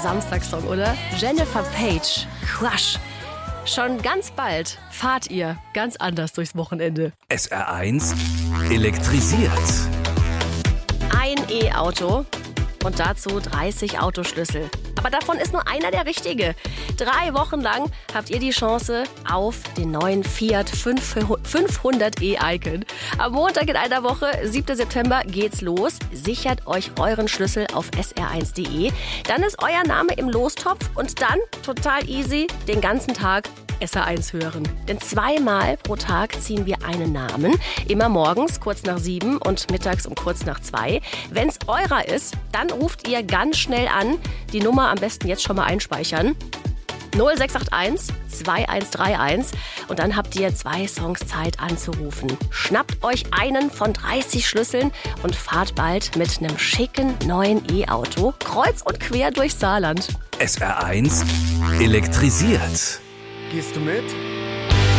Samstagssong, oder? Jennifer Page, Crush. Schon ganz bald fahrt ihr ganz anders durchs Wochenende. SR1 elektrisiert. Ein E-Auto und dazu 30 Autoschlüssel. Aber davon ist nur einer der richtige. 3 Wochen lang habt ihr die Chance auf den neuen Fiat 500 e-Icon. Am Montag in einer Woche, 7. September, geht's los. Sichert euch euren Schlüssel auf sr1.de. Dann ist euer Name im Lostopf und dann, total easy, den ganzen Tag SR1 hören. Denn 2-mal pro Tag ziehen wir einen Namen. Immer morgens kurz nach 7 und mittags um kurz nach 2. Wenn's eurer ist, dann ruft ihr ganz schnell an. Die Nummer am besten jetzt schon mal einspeichern. 0681 2131 und dann habt ihr 2 Songs Zeit anzurufen. Schnappt euch einen von 30 Schlüsseln und fahrt bald mit einem schicken neuen E-Auto kreuz und quer durchs Saarland. SR1 elektrisiert. Gehst du mit?